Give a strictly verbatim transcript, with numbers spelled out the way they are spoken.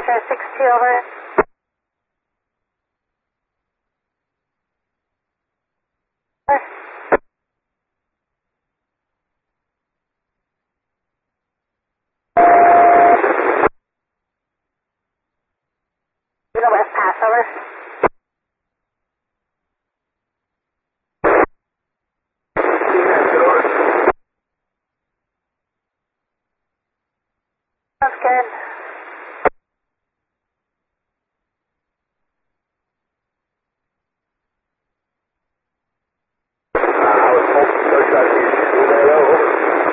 Sure, six two over. To the west pass, over. That's good.